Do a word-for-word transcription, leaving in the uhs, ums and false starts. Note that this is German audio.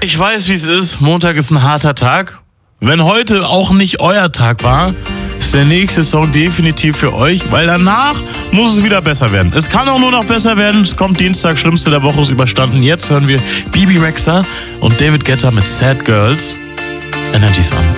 Ich weiß, wie es ist. Montag ist ein harter Tag. Wenn heute auch nicht euer Tag war, ist der nächste Song definitiv für euch, weil danach muss es wieder besser werden. Es kann auch nur noch besser werden. Es kommt Dienstag, schlimmste der Woche ist überstanden. Jetzt hören wir Bibi Rexha und David Guetta mit Sad Girls. Energies an.